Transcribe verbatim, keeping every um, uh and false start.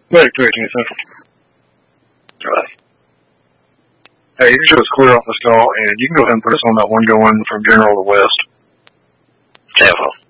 Wait, wait, ten Central. Right. Hey, you can show us clear off this call, and you can go ahead and put us on that one going from General to West. Telephone.